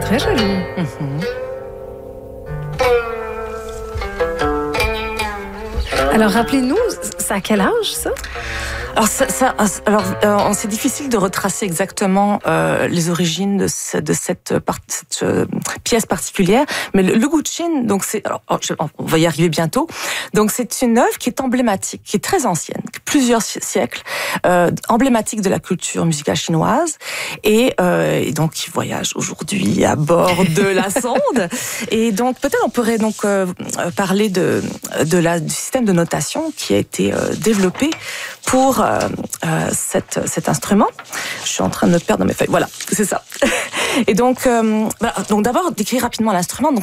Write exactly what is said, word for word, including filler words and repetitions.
très joli. Mm-hmm. Alors, rappelez-nous, c'est à quel âge, ça? Alors, ça, ça, alors euh, c'est difficile de retracer exactement euh, les origines de, ce, de cette, part, cette euh, pièce particulière, mais le, le Guqin, donc c'est, alors, je, on va y arriver bientôt. Donc c'est une œuvre qui est emblématique, qui est très ancienne, plusieurs siècles, euh, emblématique de la culture musicale chinoise, et, euh, et donc qui voyage aujourd'hui à bord de la sonde. Et donc peut-être on pourrait donc euh, parler de, de la, du système de notation qui a été euh, développé pour euh, euh, cette, cet instrument. Je suis en train de me perdre dans mes feuilles. Voilà, c'est ça. Et donc, euh, voilà, donc d'abord décrire rapidement l'instrument. Donc